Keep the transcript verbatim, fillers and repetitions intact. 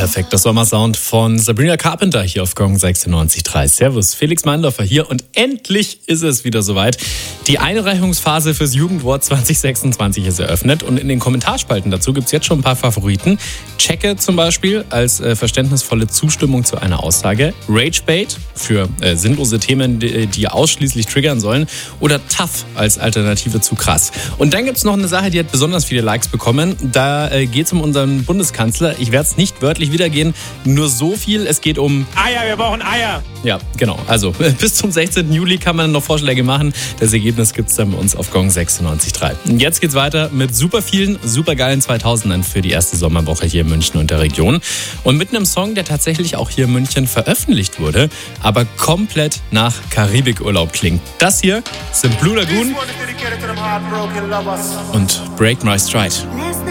Perfekter Sommersound von Sabrina Carpenter hier auf Gong sechsundneunzig Komma drei. Servus, Felix Meindorfer hier und endlich ist es wieder soweit. Die Einreichungsphase fürs Jugendwort zwanzig sechsundzwanzig ist eröffnet und in den Kommentarspalten dazu gibt es jetzt schon ein paar Favoriten. Checke zum Beispiel als äh, verständnisvolle Zustimmung zu einer Aussage. Ragebait für äh, sinnlose Themen, die, die ausschließlich triggern sollen. Oder Tough als Alternative zu krass. Und dann gibt es noch eine Sache, die hat besonders viele Likes bekommen. Da äh, geht es um unseren Bundeskanzler. Ich werde es nicht wörtlich wiedergehen, nur so viel. Es geht um Eier, wir brauchen Eier. Ja, genau. Also bis zum sechzehnten Juli kann man noch Vorschläge machen. Das Ergebnis gibt es dann bei uns auf Gong sechsundneunzig Komma drei. Und jetzt geht's weiter mit super vielen, super geilen zweitausendern für die erste Sommerwoche hier in München und der Region. Und mit einem Song, der tatsächlich auch hier in München veröffentlicht wurde, aber komplett nach Karibikurlaub klingt. Das hier sind Blue Lagoon und Break My Stride.